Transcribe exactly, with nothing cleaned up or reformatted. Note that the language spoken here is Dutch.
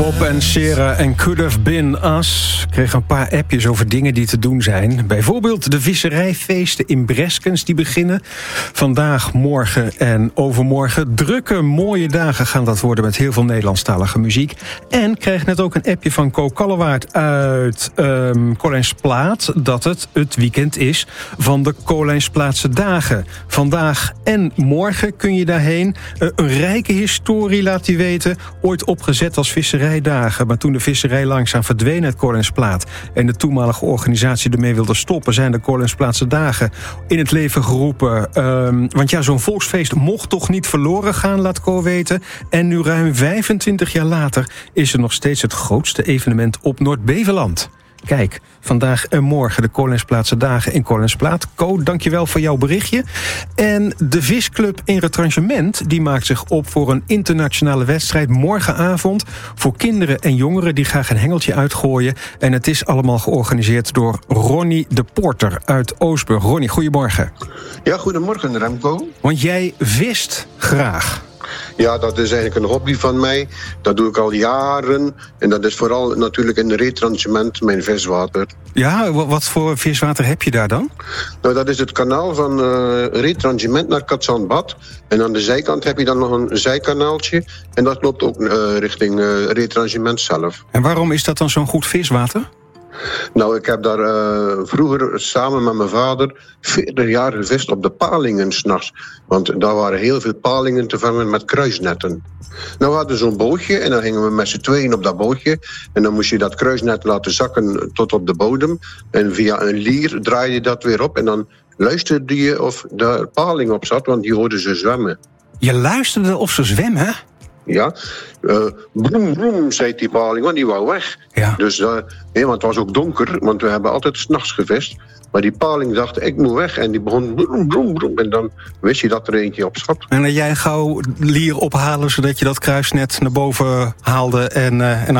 Bob en Sera en Could Have Been Us. Ik kreeg een paar appjes over dingen die te doen zijn. Bijvoorbeeld de visserijfeesten in Breskens die beginnen. Vandaag, morgen en overmorgen. Drukke, mooie dagen gaan dat worden met heel veel Nederlandstalige muziek. En ik kreeg net ook een appje van Co Kallewaard uit um, Kolijnsplaat... dat het het weekend is van de Kolijnsplaatse dagen. Vandaag en morgen kun je daarheen. Uh, een rijke historie, laat hij weten. Ooit opgezet als visserijdagen. Maar toen de visserij langzaam verdween uit Kolijnsplaat... en de toenmalige organisatie ermee wilde stoppen... zijn de Kolijnsplaatse dagen in het leven geroepen. Um, want ja, zo'n volksfeest mocht toch niet verloren gaan, laat Co weten. En nu ruim vijfentwintig jaar later... is er nog steeds het grootste evenement op Noord-Beveland. Kijk, vandaag en morgen de Kolijnsplaatse dagen in Kolijnsplaat. Co, dankjewel voor jouw berichtje. En de visclub in Retranchement die maakt zich op voor een internationale wedstrijd morgenavond voor kinderen en jongeren die graag een hengeltje uitgooien. En het is allemaal georganiseerd door Ronnie de Porter uit Oostburg. Ronnie, goedemorgen. Ja, goedemorgen Remco. Want jij vist graag. Ja, dat is eigenlijk een hobby van mij. Dat doe ik al jaren. En dat is vooral natuurlijk in retranchement mijn viswater. Ja, wat voor viswater heb je daar dan? Nou, dat is het kanaal van uh, retranchement naar Katzandbad. En aan de zijkant heb je dan nog een zijkanaaltje. En dat loopt ook uh, richting uh, retranchement zelf. En waarom is dat dan zo'n goed viswater? Nou, ik heb daar uh, vroeger samen met mijn vader veertig jaar gevist op de palingen 's nachts. Want daar waren heel veel palingen te vangen met kruisnetten. Nou, we hadden zo'n bootje en dan gingen we met z'n tweeën op dat bootje. En dan moest je dat kruisnet laten zakken tot op de bodem. En via een lier draaide je dat weer op. En dan luisterde je of de paling op zat, want die hoorden ze zwemmen. Je luisterde of ze zwemmen? Ja, uh, broem, broem, zei die paling, want die wou weg. Ja. Dus, uh, nee, want het was ook donker, want we hebben altijd 's nachts gevist. Maar die paling dacht, ik moet weg. En die begon broem, broem, broem. En dan wist je dat er eentje op zat. En dat jij gauw lier ophalen, zodat je dat kruisnet naar boven haalde en... Uh, en